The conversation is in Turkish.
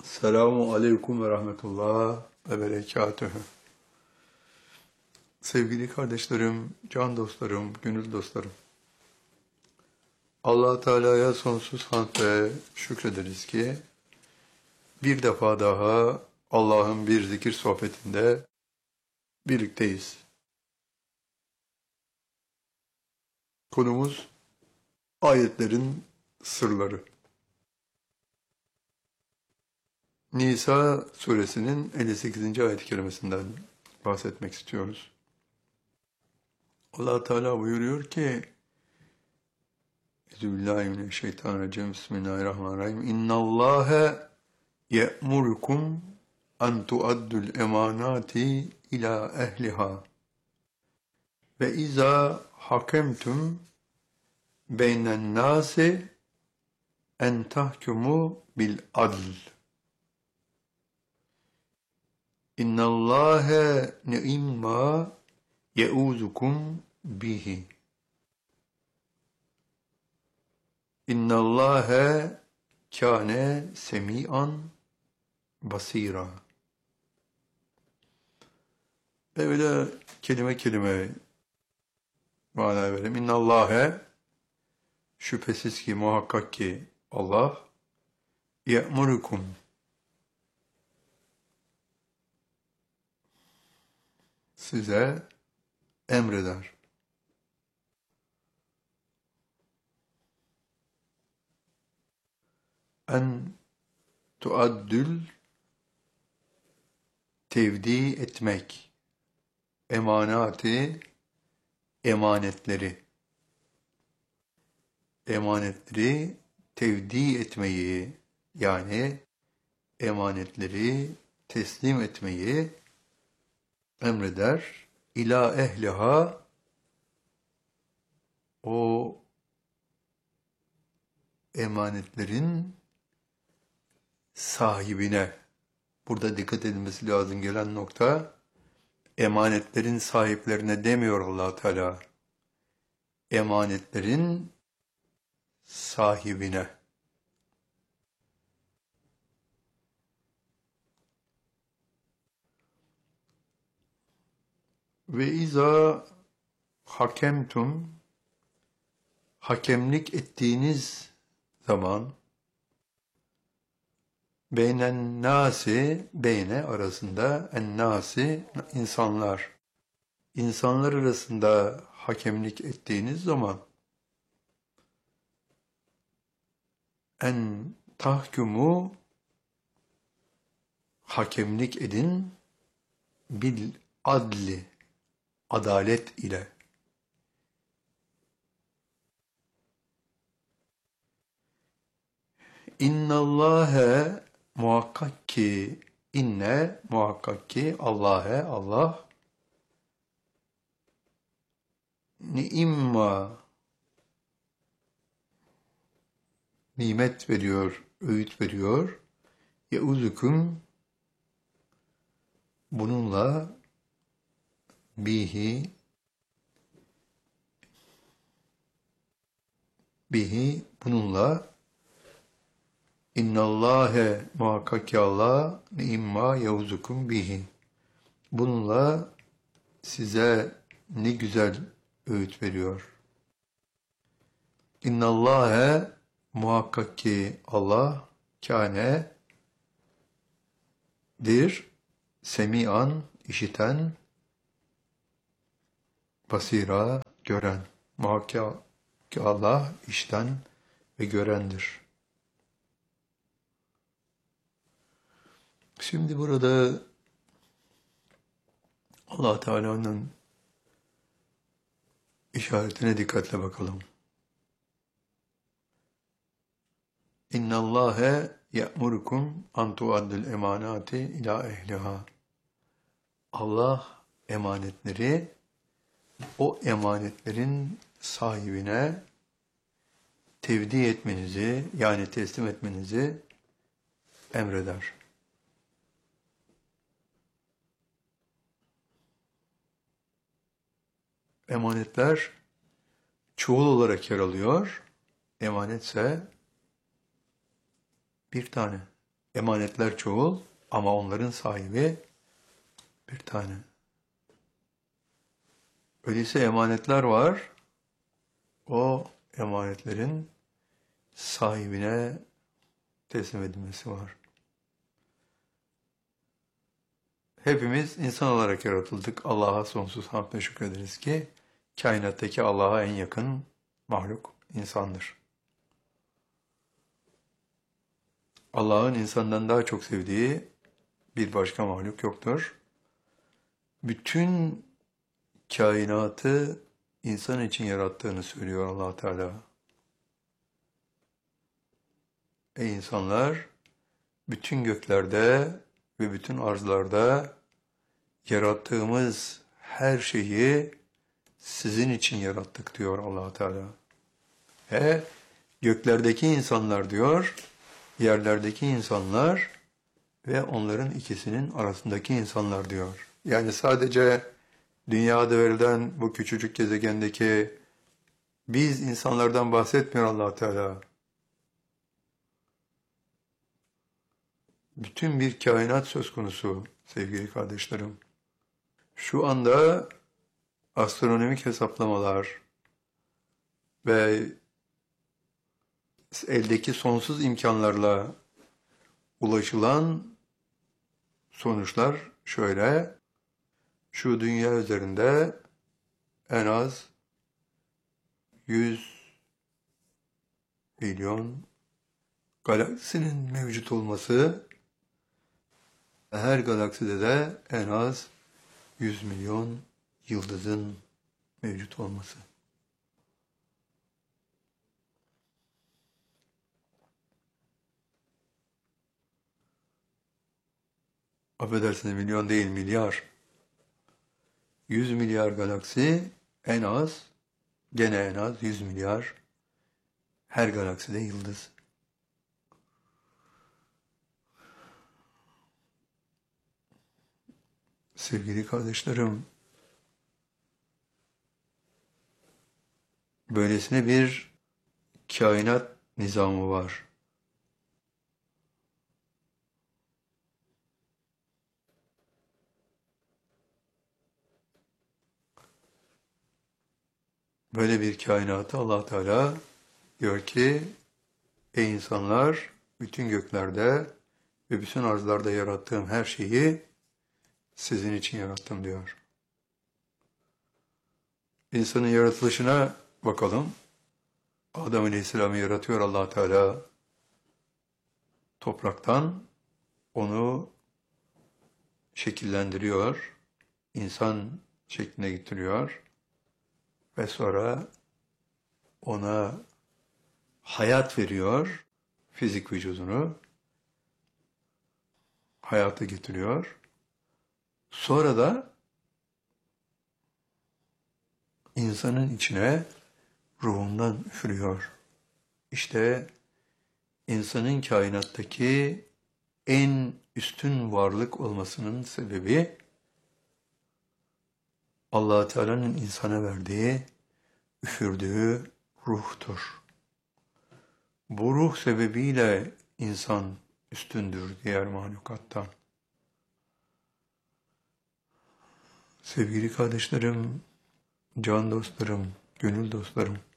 Selamun Aleyküm ve Rahmetullah ve Berekatühü. Sevgili kardeşlerim, can dostlarım, gönül dostlarım. Allah Teala'ya sonsuz hamd ve şükrederiz ki bir defa daha Allah'ın bir zikir sohbetinde birlikteyiz. Konumuz ayetlerin sırları. Nisa suresinin 58. ayet-i kerimesinden bahsetmek istiyoruz. Allah Teala buyuruyor ki Euzubillahimineşşeytanirracim. Bismillahirrahmanirrahim. İnnallâhe ye'murukum en tuaddul emanati ila ehliha ve izâ hakemtum beynen nâsi en tahkumu bil adl. İnnallâhe ni'imma ye'ûzukum bihi. İnnallâhe kâne semî'an basîrâ. Böyle kelime kelime mana verelim. İnnallâhe, şüphesiz ki, muhakkak ki Allah, ye'murukum, size emreder. En tuaddül, tevdi etmek, emanati, emanetleri tevdi etmeyi, yani emanetleri teslim etmeyi emreder. İlâ ehliha, o emanetlerin sahibine. Burada dikkat edilmesi lazım gelen nokta, emanetlerin sahiplerine demiyor Allah Teala. Emanetlerin sahibine. Ve izâ hakemtum, hakemlik ettiğiniz zaman, beynen nâsi, beyne arasında, en nâsi, insanlar arasında hakemlik ettiğiniz zaman, en tahkumu, hakemlik edin, bil adli, adalet ile. İnnallâhe, muhakkak ki, muhakkak ki, Allah, ni'imma, nimet veriyor, öğüt veriyor, ye'uzukum, bununla, bihi, bununla, İnnallâhe, muhakkak ki Allah, ni'imma ye'uzukum bihi, bununla size ne güzel öğüt veriyor. İnnallâhe, muhakkak ki Allah, kâne'dir, semi'an, işiten, basira, gören. Muhakkak ki Allah işten ve görendir. Şimdi burada Allah Teala'nın işaretine dikkatle bakalım. İnnallâhe ye'murukum an tuaddul emanati ila ehliha. Allah emanetleri, o emanetlerin sahibine tevdi etmenizi, yani teslim etmenizi emreder. Emanetler çoğul olarak yer alıyor. Emanetse bir tane. Emanetler çoğul ama onların sahibi bir tane. Öyleyse emanetler var. O emanetlerin sahibine teslim edilmesi var. Hepimiz insan olarak yaratıldık. Allah'a sonsuz hamd ve şükrederiz ki kainattaki Allah'a en yakın mahluk insandır. Allah'ın insandan daha çok sevdiği bir başka mahluk yoktur. Bütün kainatı insan için yarattığını söylüyor Allah Teala. Ey insanlar, bütün göklerde ve bütün arzlarda yarattığımız her şeyi sizin için yarattık diyor Allah Teala. Göklerdeki insanlar diyor, yerlerdeki insanlar ve onların ikisinin arasındaki insanlar diyor. Yani sadece dünyada verilen bu küçücük gezegendeki biz insanlardan bahsetmiyor Allah Teala. Bütün bir kainat söz konusu sevgili kardeşlerim. Şu anda astronomik hesaplamalar ve eldeki sonsuz imkanlarla ulaşılan sonuçlar şöyle. Şu dünya üzerinde en az 100 milyon galaksinin mevcut olması, her galakside de en az 100 milyon yıldızın mevcut olması. Affedersiniz, milyon değil, milyar. 100 milyar galaksi en az, gene en az 100 milyar, her galakside yıldız. Sevgili kardeşlerim, böylesine bir kainat nizamı var. Böyle bir kainatı Allah Teala diyor ki, ey insanlar, bütün göklerde ve bütün arzlarda yarattığım her şeyi sizin için yarattım diyor. İnsanın yaratılışına bakalım. Adem Aleyhisselam'ı yaratıyor Allah Teala. Topraktan onu şekillendiriyor, insan şekline getiriyor ve sonra ona hayat veriyor, fizik vücudunu hayata getiriyor. Sonra da insanın içine ruhundan üfürüyor. İşte insanın kainattaki en üstün varlık olmasının sebebi Allah Teala'nın insana verdiği, üfürdüğü ruhtur. Bu ruh sebebiyle insan üstündür diğer mahlukattan. Sevgili kardeşlerim, can dostlarım, gönül dostlarım,